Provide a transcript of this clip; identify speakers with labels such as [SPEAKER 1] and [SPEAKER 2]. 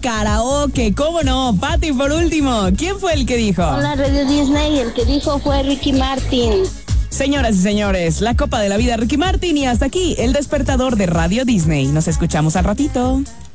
[SPEAKER 1] karaoke, ¿cómo no? Pati, por último, ¿quién fue el que dijo?
[SPEAKER 2] Hola, Radio Disney, el que dijo fue Ricky Martin.
[SPEAKER 1] Señoras y señores, la Copa de la Vida Ricky Martin y hasta aquí el despertador de Radio Disney. Nos escuchamos al ratito.